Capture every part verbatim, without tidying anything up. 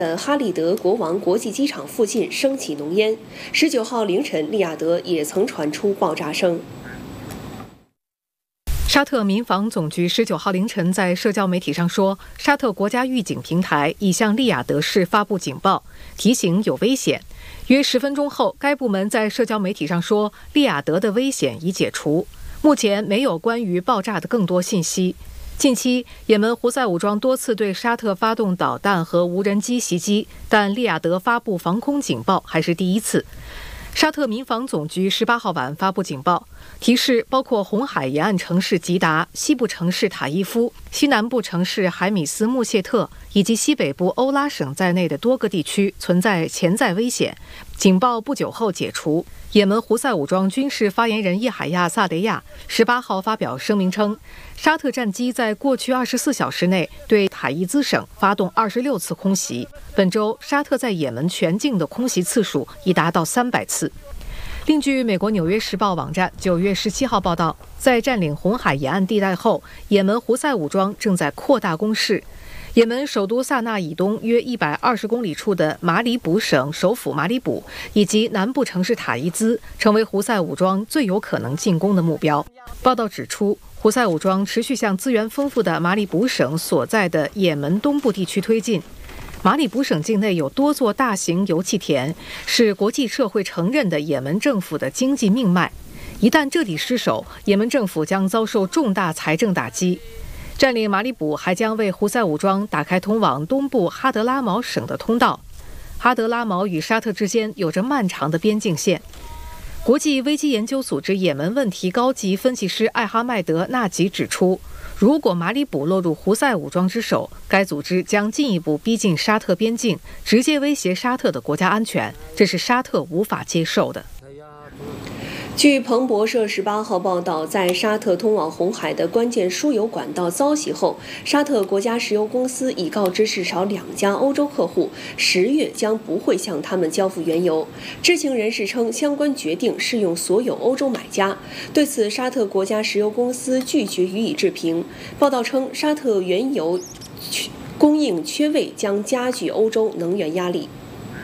的哈利德国王国际机场附近升起浓烟。十九号凌晨，利雅得也曾传出爆炸声。 沙特民防总局十九号凌晨在社交媒体上说，沙特国家预警平台已向利雅得市发布警报，提醒有危险。约十分钟后，该部门在社交媒体上说，利雅得的危险已解除。目前没有关于爆炸的更多信息。近期，也门胡塞武装多次对沙特发动导弹和无人机袭击，但利雅得发布防空警报还是第一次。沙特民防总局十八号晚发布警报，提示包括红海沿岸城市吉达、西部城市塔伊夫、西南部城市海米斯穆谢特以及西北部欧拉省在内的多个地区存在潜在危险。警报不久后解除。也门胡塞武装军事发言人叶海亚·萨雷亚十八号发表声明称，沙特战机在过去二十四小时内对塔伊兹省发动二十六次空袭。本周，沙特在也门全境的空袭次数已达到三百次。另据美国《纽约时报》网站九月十七号报道，在占领红海沿岸地带后，也门胡塞武装正在扩大攻势。也门首都萨那以东约一百二十公里处的马里卜省首府马里卜以及南部城市塔伊兹成为胡塞武装最有可能进攻的目标。报道指出，胡塞武装持续向资源丰富的马里卜省所在的也门东部地区推进。马里卜省境内有多座大型油气田，是国际社会承认的也门政府的经济命脉。一旦这里失守，也门政府将遭受重大财政打击。占领马里卜还将为胡塞武装打开通往东部哈德拉毛省的通道。哈德拉毛与沙特之间有着漫长的边境线。国际危机研究组织也门问题高级分析师艾哈迈德·纳吉指出，如果马里卜落入胡塞武装之手，该组织将进一步逼近沙特边境，直接威胁沙特的国家安全，这是沙特无法接受的。 据彭博社十八号报道，在沙特通往红海的关键输油管道遭袭后，沙特国家石油公司已告知至少两家欧洲客户，十月将不会向他们交付原油。知情人士称，相关决定适用所有欧洲买家。对此，沙特国家石油公司拒绝予以置评。报道称，沙特原油供应缺位将加剧欧洲能源压力。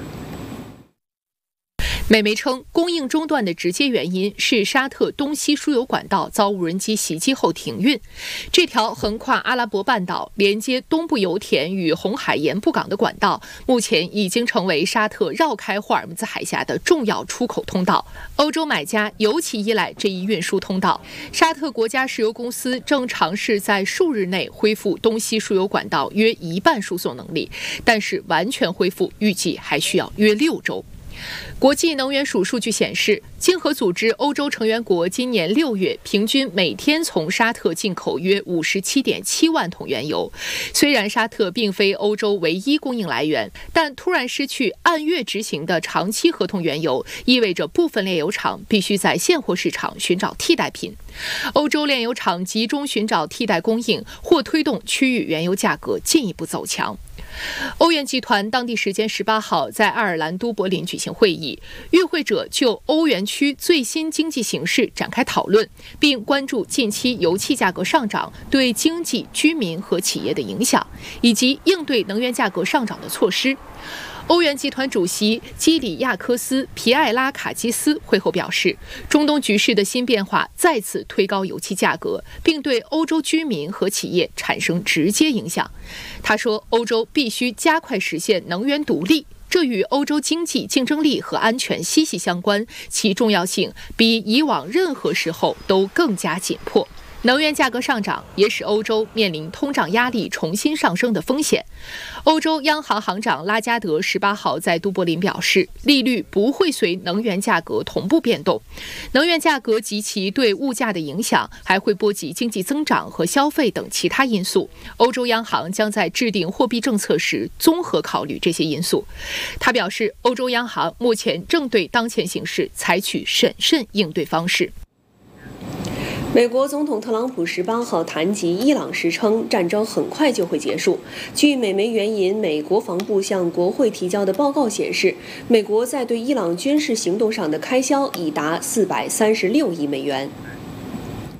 美媒称，供应中断的直接原因是沙特东西输油管道遭无人机袭击后停运。这条横跨阿拉伯半岛、连接东部油田与红海盐布港的管道，目前已经成为沙特绕开霍尔木兹海峡的重要出口通道。欧洲买家尤其依赖这一运输通道。沙特国家石油公司正尝试在数日内恢复东西输油管道约一半输送能力，但是完全恢复预计还需要约六周。国际能源署数据显示，经合组织欧洲成员国今年六月平均每天从沙特进口约五十七点七万桶原油。虽然沙特并非欧洲唯一供应来源，但突然失去按月执行的长期合同原油，意味着部分炼油厂必须在现货市场寻找替代品。欧洲炼油厂集中寻找替代供应，或推动区域原油价格进一步走强。欧元集团当地时间十八号在爱尔兰都柏林举行会议，与会者就欧元区最新经济形势展开讨论，并关注近期油气价格上涨对经济、居民和企业的影响，以及应对能源价格上涨的措施。欧元集团主席基里亚科斯·皮埃拉卡基斯会后表示，中东局势的新变化再次推高油气价格，并对欧洲居民和企业产生直接影响。他说，欧洲必须加快实现能源独立，这与欧洲经济竞争力和安全息息相关，其重要性比以往任何时候都更加紧迫。能源价格上涨也使欧洲面临通胀压力重新上升的风险。欧洲央行行长拉加德十八号在都柏林表示，利率不会随能源价格同步变动。能源价格及其对物价的影响还会波及经济增长和消费等其他因素。欧洲央行将在制定货币政策时综合考虑这些因素。他表示，欧洲央行目前正对当前形势采取审慎应对方式。 美国总统特朗普十八号谈及伊朗时称，战争很快就会结束。据美媒援引美国防部向国会提交的报告显示，美国在对伊朗军事行动上的开销已达四百三十六亿美元。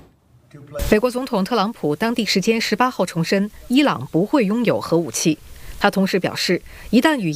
美国总统特朗普当地时间十八号重申，伊朗不会拥有核武器。 他同时表示，一旦与